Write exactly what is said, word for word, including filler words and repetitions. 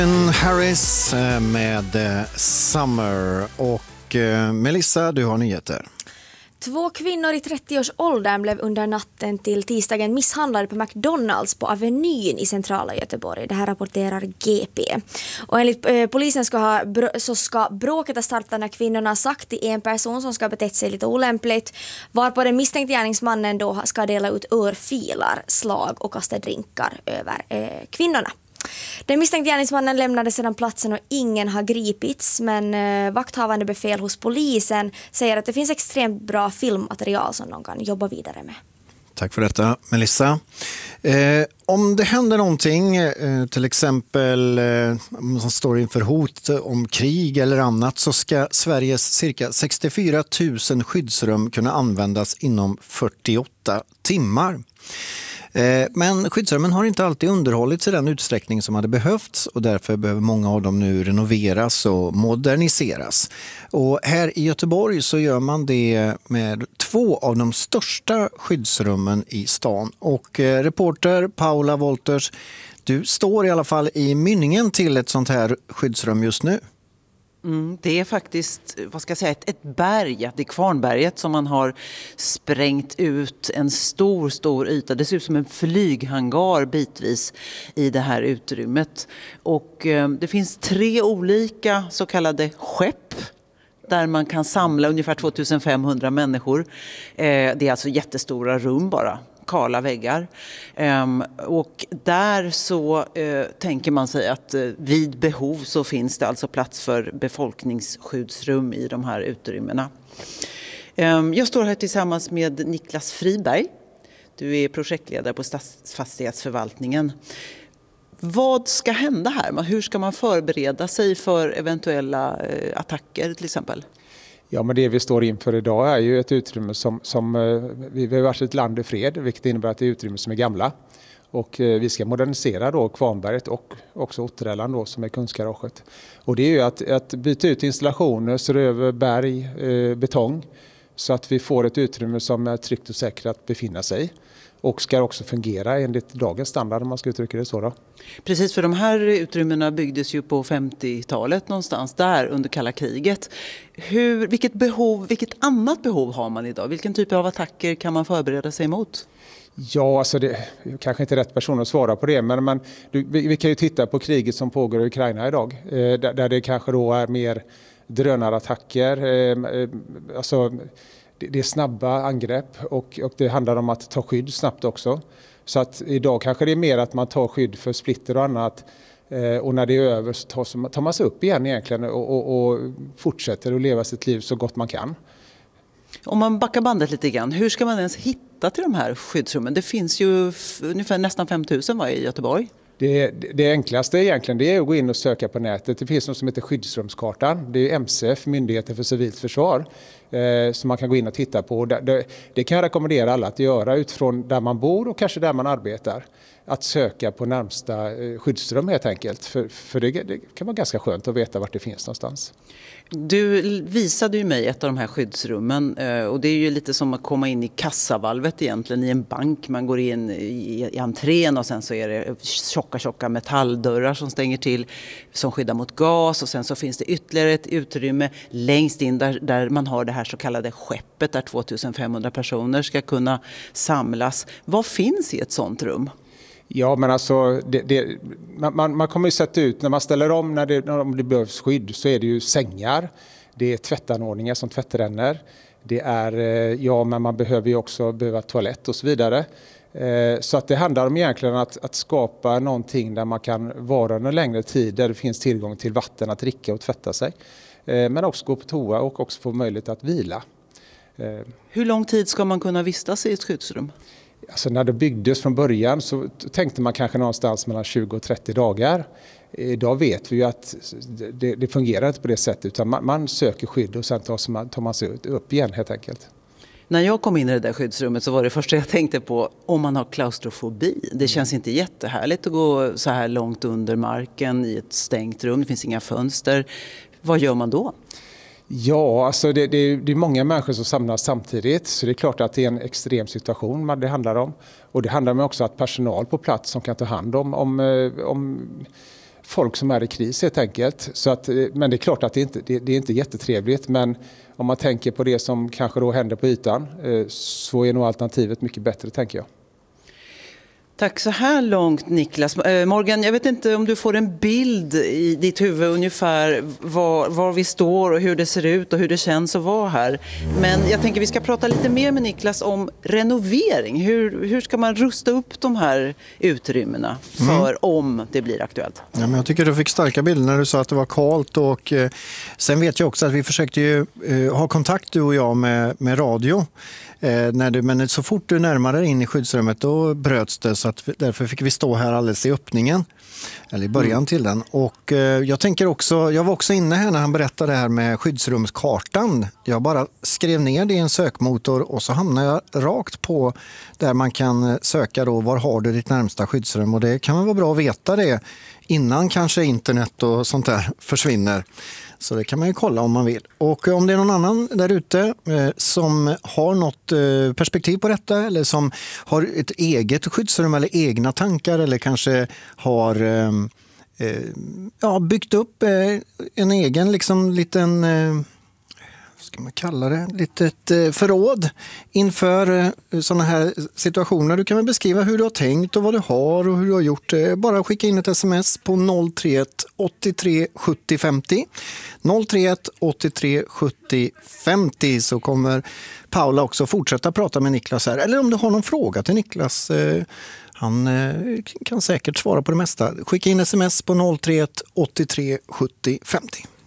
Harris med Summer och Melissa, du har nyheter. Två kvinnor i trettioårsåldern blev under natten till tisdagen misshandlade på McDonalds på Avenyn i centrala Göteborg. Det här rapporterar G P. Och enligt eh, polisen ska, ha, så ska bråket ha startat när kvinnorna sagt till en person som ska ha betett sig lite olämpligt, varpå den misstänkte gärningsmannen då ska dela ut örfilar, slag och kasta drinkar över eh, kvinnorna. Den misstänkte gärningsmannen lämnade sedan platsen och ingen har gripits, men eh, vakthavande befäl hos polisen säger att det finns extremt bra filmmaterial som de kan jobba vidare med. Tack för detta, Melissa. Eh, om det händer någonting, eh, till exempel eh, om man står inför hot om krig eller annat, så ska Sveriges cirka sextiofyra tusen skyddsrum kunna användas inom fyrtioåtta timmar. Men skyddsrummen har inte alltid underhållits i den utsträckning som hade behövts, och därför behöver många av dem nu renoveras och moderniseras. Och här i Göteborg så gör man det med två av de största skyddsrummen i stan. Och reporter Paula Wolters, du står i alla fall i mynningen till ett sånt här skyddsrum just nu. Mm, det är faktiskt, vad ska jag säga, ett, ett berg, det är Kvarnberget som man har sprängt ut en stor, stor yta. Det ser ut som en flyghangar bitvis i det här utrymmet. Och eh, det finns tre olika så kallade skepp där man kan samla ungefär tvåtusenfemhundra människor. Eh, det är alltså jättestora rum bara. Kala väggar. Um, och där så uh, tänker man sig att uh, vid behov så finns det alltså plats för befolkningsskyddsrum i de här utrymmena. Um, jag står här tillsammans med Niklas Friberg. Du är projektledare på Stadsfastighetsförvaltningen. Vad ska hända här? Hur ska man förbereda sig för eventuella uh, attacker till exempel? Ja, men det vi står inför idag är ju ett utrymme som, som vi har varit ett land i fred, vilket innebär att det är utrymme som är gamla. Och vi ska modernisera då Kvarnberget och också Otterällan då som är kunskaraget. Och det är ju att, att byta ut installationer, så över berg, eh, betong, så att vi får ett utrymme som är tryggt och säkert att befinna sig i. Och ska också fungera enligt dagens standard, om man ska uttrycka det så då. Precis, för de här utrymmena byggdes ju på femtiotalet någonstans där under kalla kriget. Hur, vilket behov, vilket annat behov har man idag? Vilken typ av attacker kan man förbereda sig mot? Ja, alltså det kanske inte är rätt person att svara på det, men man, vi, vi kan ju titta på kriget som pågår i Ukraina idag. Eh, där, där det kanske då är mer drönarattacker, eh, alltså det är snabba angrepp och, och det handlar om att ta skydd snabbt också. Så att idag kanske det är mer att man tar skydd för splitter och annat, eh, och när det är över så tar, tar man sig upp igen egentligen och, och, och fortsätter att leva sitt liv så gott man kan. Om man backar bandet lite grann, hur ska man ens hitta till de här skyddsrummen? Det finns ju f- ungefär nästan fem tusen var i Göteborg. Det, det enklaste egentligen det är att gå in och söka på nätet. Det finns något som heter skyddsrumskartan. Det är M C F, Myndigheten för civilt försvar, eh, som man kan gå in och titta på. Det, det, det kan jag rekommendera alla att göra utifrån där man bor och kanske där man arbetar. Att söka på närmsta eh, skyddsrum helt enkelt. För, för det, det kan vara ganska skönt att veta vart det finns någonstans. Du visade ju mig ett av de här skyddsrummen och det är ju lite som att komma in i kassavalvet egentligen i en bank. Man går in i, i entrén och sen så är det tjocka tjocka metalldörrar som stänger till som skyddar mot gas, och sen så finns det ytterligare ett utrymme längst in där, där man har det här så kallade skeppet där tvåtusenfemhundra personer ska kunna samlas. Vad finns i ett sånt rum? Ja, men alltså det, det, man, man kommer ju sätta ut när man ställer om när det, om det behövs skydd, så är det ju sängar, det är tvättanordningar som tvättrännor, det är, ja men man behöver ju också behöva toalett och så vidare. Så att det handlar om egentligen att, att skapa någonting där man kan vara under längre tid, där det finns tillgång till vatten att dricka och tvätta sig. Men också gå på toa och också få möjlighet att vila. Hur lång tid ska man kunna vistas i ett skyddsrum? Alltså när det byggdes från början så tänkte man kanske någonstans mellan tjugo och trettio dagar. Idag vet vi ju att det, det fungerar inte på det sättet, utan man, man söker skydd och sen tar man, tar man sig upp igen helt enkelt. När jag kom in i det där skyddsrummet så var det första jag tänkte på om man har klaustrofobi. Det känns inte jättehärligt att gå så här långt under marken i ett stängt rum. Det finns inga fönster. Vad gör man då? Ja, alltså det, det, det är många människor som samlas samtidigt, så det är klart att det är en extrem situation det handlar om. Och det handlar om också att personal på plats som kan ta hand om, om, om folk som är i kris helt enkelt. Så att, men det är klart att det inte det, det är inte jättetrevligt, men om man tänker på det som kanske då händer på ytan så är nog alternativet mycket bättre, tänker jag. Tack så här långt, Niklas. Morgan, jag vet inte om du får en bild i ditt huvud ungefär var, var vi står och hur det ser ut och hur det känns att vara här. Men jag tänker vi ska prata lite mer med Niklas om renovering. Hur, hur ska man rusta upp de här utrymmena för mm. om det blir aktuellt? Ja, men jag tycker du fick starka bilder när du sa att det var kallt. Och, eh, sen vet jag också att vi försökte ju, eh, ha kontakt du och jag med, med radio. Eh, när du, men så fort du närmade dig in i skyddsrummet då bröts det, så att därför fick vi stå här alldeles i öppningen. Eller i början mm. till den. Och eh, jag tänker också, jag var också inne här när han berättade det här med skyddsrumskartan. Jag bara skrev ner det i en sökmotor och så hamnade jag rakt på där man kan söka då, var har du ditt närmsta skyddsrum, och det kan väl vara bra att veta det innan kanske internet och sånt där försvinner. Så det kan man ju kolla om man vill. Och om det är någon annan där ute eh, som har något eh, perspektiv på detta, eller som har ett eget skyddsrum eller egna tankar, eller kanske har eh, eh, ja, byggt upp eh, en egen liksom liten... Eh, ska man kalla det, litet förråd inför sådana här situationer. Du kan väl beskriva hur du har tänkt och vad du har och hur du har gjort. Bara skicka in ett sms på noll tre ett åttiotre sjuttio femtio. noll tre ett åttiotre sjuttio femtio, så kommer Paula också fortsätta prata med Niklas här. Eller om du har någon fråga till Niklas, han kan säkert svara på det mesta. Skicka in sms på noll tre ett åttiotre sjuttio femtio.